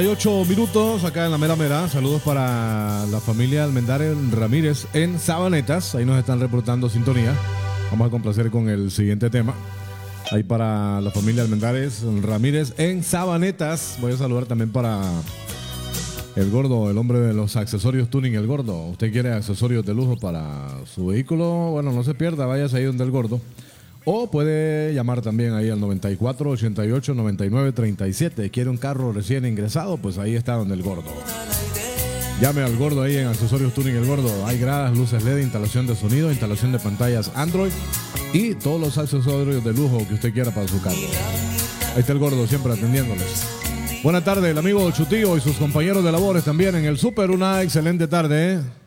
8 minutos acá en la mera mera. Saludos para la familia Almendares Ramírez en Sabanetas. Ahí nos están reportando sintonía. Vamos a complacer con el siguiente tema. Ahí para la familia Almendares Ramírez en Sabanetas. Voy a saludar también para el Gordo, el hombre de los accesorios tuning, el Gordo. ¿Usted quiere accesorios de lujo para su vehículo? Bueno, no se pierda, váyase ahí donde el Gordo. O puede llamar también ahí al 94 88 99 37. ¿Quiere un carro recién ingresado? Pues ahí está donde el Gordo. Llame al Gordo ahí en Accesorios Tuning el Gordo. Hay gradas, luces LED, instalación de sonido, instalación de pantallas Android y todos los accesorios de lujo que usted quiera para su carro. Ahí está el Gordo siempre atendiéndoles. Buenas tardes, el amigo Chutillo y sus compañeros de labores también en el súper. Una excelente tarde, ¿eh?